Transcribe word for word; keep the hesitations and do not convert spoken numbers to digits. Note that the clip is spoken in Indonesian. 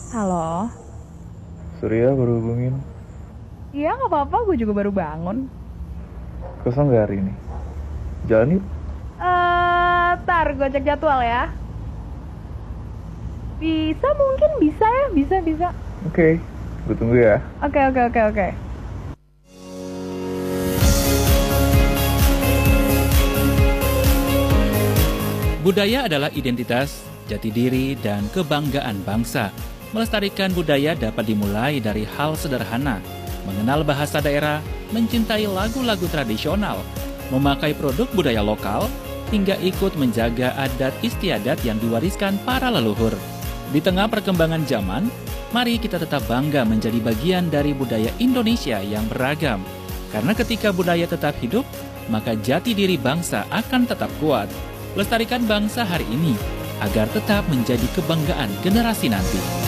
Halo. Surya baru hubungin. Iya nggak apa-apa, gue juga baru bangun. Kosong gak hari ini? Jalan yuk. Eh, tar gue cek jadwal ya. Bisa mungkin bisa ya, bisa bisa. Oke, gue tunggu ya. Oke oke oke oke. Budaya adalah identitas, jati diri, dan kebanggaan bangsa. Melestarikan budaya dapat dimulai dari hal sederhana, mengenal bahasa daerah, mencintai lagu-lagu tradisional, memakai produk budaya lokal, hingga ikut menjaga adat istiadat yang diwariskan para leluhur. Di tengah perkembangan zaman, mari kita tetap bangga menjadi bagian dari budaya Indonesia yang beragam. Karena ketika budaya tetap hidup, maka jati diri bangsa akan tetap kuat. Lestarikan bangsa hari ini, agar tetap menjadi kebanggaan generasi nanti.